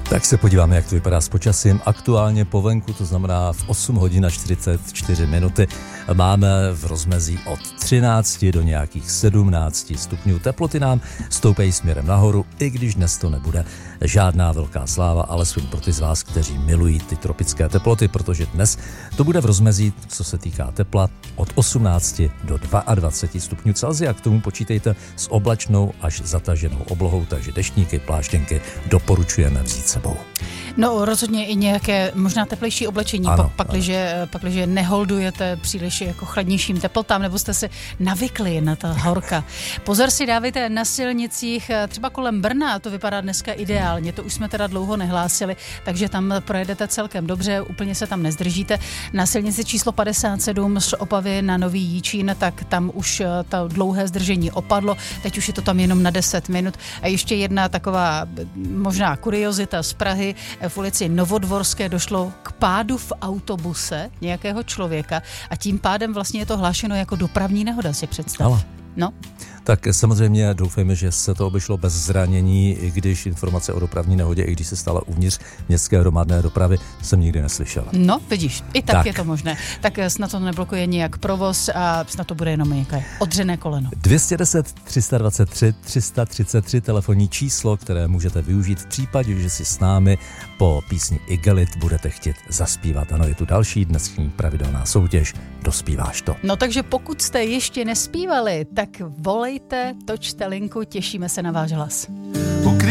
Tak se podíváme, jak to vypadá s počasím. Aktuálně po venku, to znamená v 8 hodin a 44 minuty, máme v rozmezí od 13 do nějakých 17 stupňů. Teploty nám stoupají směrem nahoru, i když dnes to nebude žádná velká sláva, alespoň pro ty z vás, kteří milují ty tropické teploty, protože dnes to bude v rozmezí, co se týká tepla, od 18 do 22 stupňů Celsia. K tomu počítejte s oblačnou až zataženou oblohou, takže deštníky, pláštěnky doporučujeme vzít sebou. No rozhodně i nějaké možná teplejší oblečení, pakliže neholdujete příliš jako chladnějším teplotám, nebo jste si navykli na ta horka. Pozor si dávejte na silnicích, třeba kolem Brna, to vypadá dneska ideálně, to už jsme teda dlouho nehlásili, takže tam projedete celkem dobře, úplně se tam nezdržíte. Na silnici číslo 57 z Opavy na Nový Jičín, tak tam už to dlouhé zdržení opadlo, teď už je to tam jenom na 10 minut. A ještě jedna taková možná kuriozita z Prahy, v ulici Novodvorské došlo k pádu v autobuse nějakého člověka a tím pádem vlastně je to hlášeno jako dopravní nehoda, si představ. No. Tak samozřejmě doufejme, že se to obešlo bez zranění, i když informace o dopravní nehodě, i když se stala uvnitř městské hromadné dopravy, jsem nikdy neslyšel. No, vidíš, i tak je to možné. Tak snad to neblokuje nijak provoz a snad to bude jenom nějaké odřené koleno. 210 323 333 telefonní číslo, které můžete využít v případě, že si s námi po písni Igelit budete chtít zaspívat. Ano, je tu další dnešní pravidelná soutěž. Dospíváš to. No takže pokud jste ještě nespívali, tak volejte, točte linku, těšíme se na váš hlas.